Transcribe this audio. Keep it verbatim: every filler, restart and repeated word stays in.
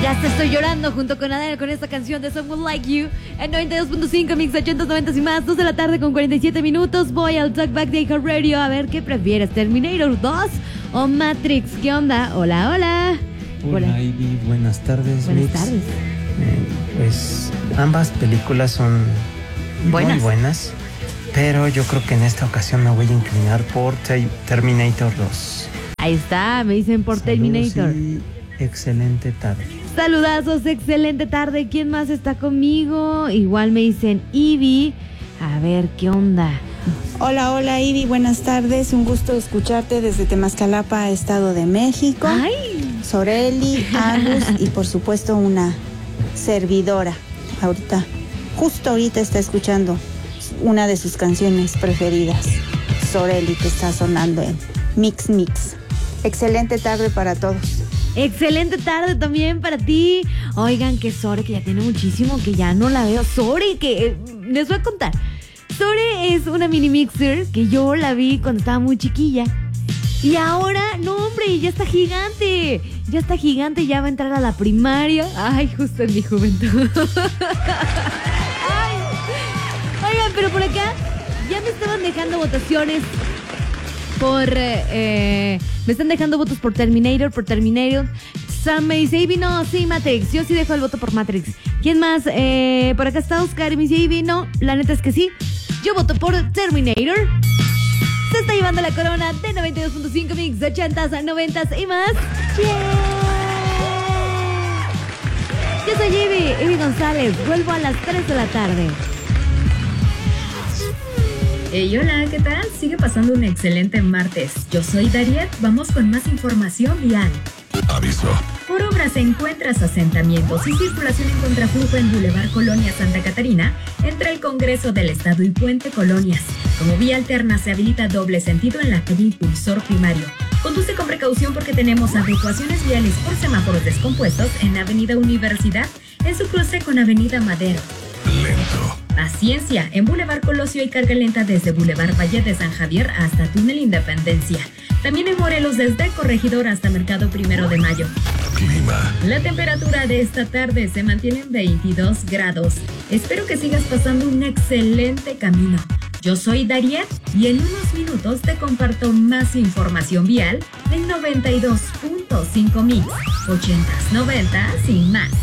Ya te estoy llorando junto con Adele con esta canción de Someone Like You en noventa y dos punto cinco, Mix ochenta, noventa y más, dos de la tarde con cuarenta y siete minutos. Voy al Talkback de iHeartRadio a ver qué prefieres, Terminator dos o Matrix. ¿Qué onda? Hola, hola. Hola, hola. Ivy, buenas tardes. Buenas Mix. tardes. Eh, pues ambas películas son buenas. muy buenas, pero yo creo que en esta ocasión me voy a inclinar por te- Terminator dos. Ahí está, me dicen por Saludos Terminator. Y excelente tarde. Saludazos, excelente tarde. ¿Quién más está conmigo? Igual me dicen Ivy. A ver, ¿qué onda? Hola, hola Ivy, buenas tardes. Un gusto escucharte desde Temascalapa, Estado de México. ¡Ay! Soreli, Agus y por supuesto una servidora. Ahorita, justo ahorita está escuchando una de sus canciones preferidas, Soreli, que está sonando en Mix Mix. Excelente tarde para todos. Excelente tarde también para ti. Oigan, que Sore, que ya tiene muchísimo que ya no la veo. Sore, que eh, les voy a contar. Sore es una mini mixer que yo la vi cuando estaba muy chiquilla. Y ahora, no hombre, ya está gigante. Ya está gigante, ya va a entrar a la primaria. Ay, justo en mi juventud. Ay. Oigan, pero por acá ya me estaban dejando votaciones por... Eh, me están dejando votos por Terminator, por Terminator. Sam me dice, Ivy, no, sí, Matrix. Yo sí dejo el voto por Matrix. ¿Quién más? Eh, por acá está Oscar y me dice, Ivy, no, la neta es que sí. Yo voto por Terminator. Se está llevando la corona de noventa y dos punto cinco, Mix ochentas, noventas y más. Yeah. Yo soy Ivy, Ivy González. Vuelvo a las tres de la tarde. Hey, hola, ¿qué tal? Sigue pasando un excelente martes. Yo soy Dariet, vamos con más información vial. Aviso. Por obras se encuentras asentamientos y circulación en contraflujo en Boulevard Colonia Santa Catarina, entre el Congreso del Estado y Puente Colonias. Como vía alterna se habilita doble sentido en la calle Impulsor Primario. Conduce con precaución porque tenemos adecuaciones viales por semáforos descompuestos en Avenida Universidad, en su cruce con Avenida Madero. Lento. Paciencia, en Boulevard Colosio hay carga lenta desde Boulevard Valle de San Javier hasta Túnel Independencia. También en Morelos desde Corregidor hasta Mercado Primero de Mayo. Clima. La temperatura de esta tarde se mantiene en veintidós grados. Espero que sigas pasando un excelente camino. Yo soy Dariet y en unos minutos te comparto más información vial en noventa y dos punto cinco Mix, ochentas, noventas y más.